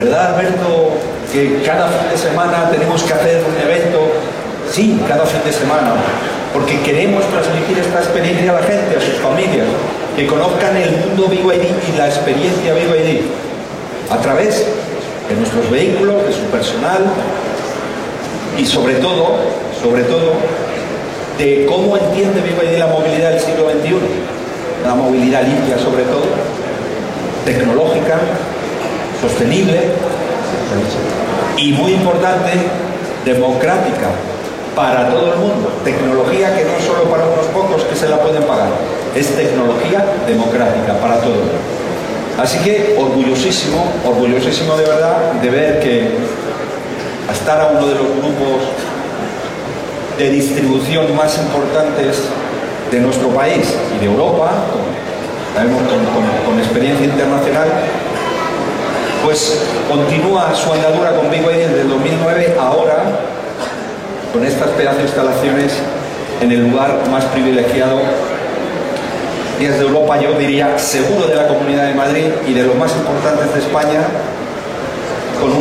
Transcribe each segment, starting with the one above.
¿Verdad, Alberto, que cada fin de semana tenemos que hacer un evento? Sí, cada fin de semana, porque queremos transmitir esta experiencia a la gente, a sus familias, que conozcan el mundo BYD y la experiencia BYD a través de nuestros vehículos, de su personal y sobre todo, de cómo entiende BYD la movilidad del siglo XXI, la movilidad limpia sobre todo, tecnológica, sostenible y, muy importante, democrática para todo el mundo. Tecnología que no es solo para unos pocos que se la pueden pagar, es tecnología democrática para todo el mundo. Así que orgullosísimo de verdad de ver que estar a uno de los grupos de distribución más importantes de nuestro país y de Europa, con experiencia internacional, pues continúa su andadura con BYD desde el 2009, ahora con estas pedazos de instalaciones en el lugar más privilegiado y desde Europa, yo diría, seguro de la Comunidad de Madrid y de los más importantes de España, con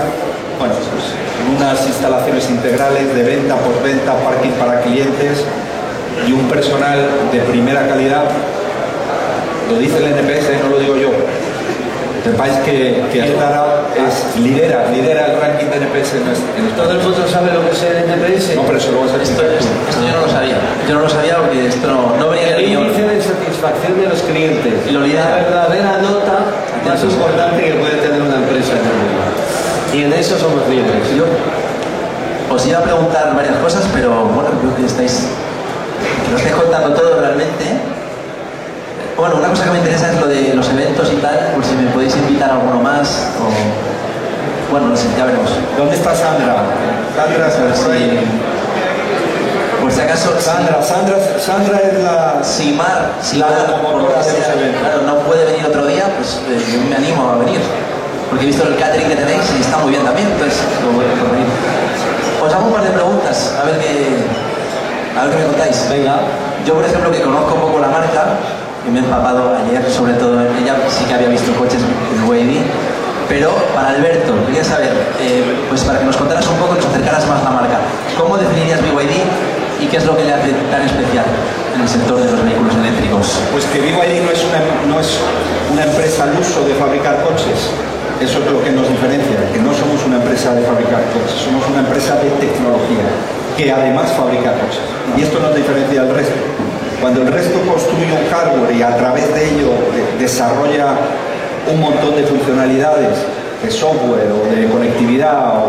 unas instalaciones integrales de venta, postventa, parking para clientes y un personal de primera calidad. Lo dice el NPS, no lo digo yo. Sepáis que Astara lidera el ranking de NPS en España. ¿Todo el mundo sabe lo que es el NPS? No, pero eso lo vas a explicar tú. Esto yo no lo sabía. Yo no lo sabía porque esto no venía del guión. El índice de satisfacción de los clientes. Y lo lidera. La verdadera nota más importante que puede tener una empresa en el mundo. Y en eso somos libres. Yo os iba a preguntar varias cosas, pero bueno, creo que lo estáis contando todo realmente. Bueno, una cosa que me interesa es lo de los eventos y tal, por si me podéis invitar a alguno más, o... Bueno, no sé, ya veremos. ¿Dónde está Sandra? Sandra, por si acaso... Sandra es la... Simar, promotora de los eventos. Claro, no puede venir otro día, pues yo me animo a venir. Porque he visto el catering que tenéis y está muy bien también, entonces lo voy a venir. Os hago un par de preguntas, a ver qué me contáis. Venga. Yo, por ejemplo, que conozco un poco la marca, y me he empapado ayer, sobre todo ella sí que había visto coches en BYD, pero para Alberto, quería saber, pues para que nos contaras un poco y nos acercaras más a la marca, ¿cómo definirías BYD y qué es lo que le hace tan especial en el sector de los vehículos eléctricos? Pues que BYD no es una empresa al uso de fabricar coches. Eso es lo que nos diferencia, que no somos una empresa de fabricar coches, somos una empresa de tecnología, que además fabrica coches. Y esto nos diferencia del resto. Cuando el resto construye un hardware y a través de ello desarrolla un montón de funcionalidades de software o de conectividad,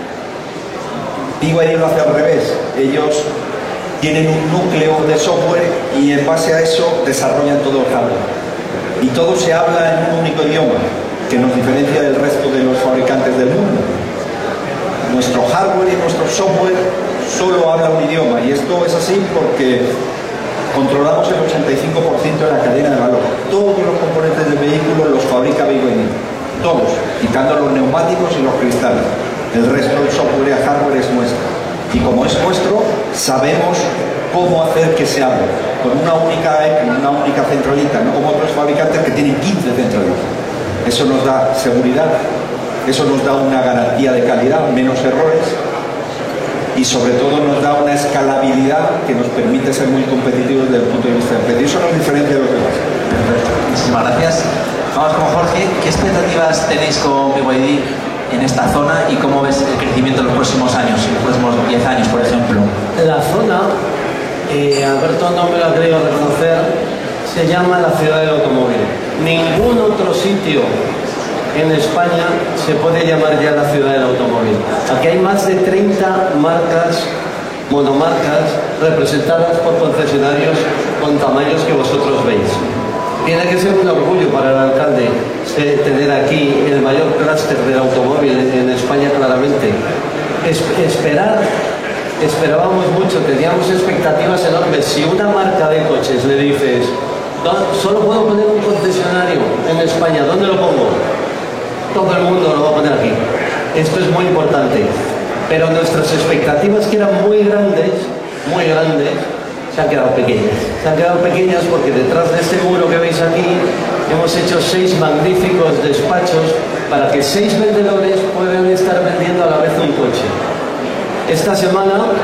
BYD lo hace al revés. Ellos tienen un núcleo de software y en base a eso desarrollan todo el hardware. Y todo se habla en un único idioma, que nos diferencia del resto de los fabricantes del mundo. Nuestro hardware y nuestro software solo habla un idioma, y esto es así porque controlamos el 85% de la cadena de valor. Todos los componentes del vehículo los fabrica BYD, todos, quitando los neumáticos y los cristales. El resto del software y el hardware es nuestro. Y como es nuestro, sabemos cómo hacer que se hable, con una única centralita, no como otros fabricantes que tienen 15 centralitas. Eso nos da seguridad, eso nos da una garantía de calidad, menos errores, y sobre todo nos da una escalabilidad que nos permite ser muy competitivos desde el punto de vista del precio. Eso nos diferencia de los demás. Perfecto, muchísimas gracias. Vamos con Jorge. ¿Qué expectativas tenéis con BYD en esta zona y cómo ves el crecimiento en los próximos años, en los próximos 10 años, por ejemplo? La zona, Alberto no me la ha querido reconocer, se llama la ciudad del automóvil. Ningún otro sitio en España se puede llamar ya la ciudad del automóvil. Aquí hay más de 30 marcas, monomarcas, representadas por concesionarios con tamaños que vosotros veis. Tiene que ser un orgullo para el alcalde tener aquí el mayor clúster del automóvil en España, claramente. Esperábamos mucho, teníamos expectativas enormes. Si una marca de coches le dices, solo puedo poner un concesionario en España, ¿dónde lo pongo? Todo el mundo lo va a poner aquí. Esto es muy importante. Pero nuestras expectativas, que eran muy grandes, se han quedado pequeñas. Se han quedado pequeñas porque detrás de este muro que veis aquí hemos hecho 6 magníficos despachos para que 6 vendedores puedan estar vendiendo a la vez un coche. Esta semana